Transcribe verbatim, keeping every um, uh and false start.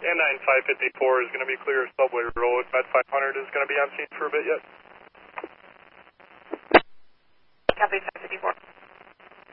N nine five fifty-four is going to be clear of Subway Road. Med five hundred is going to be on scene for a bit yet. Copy five fifty-four.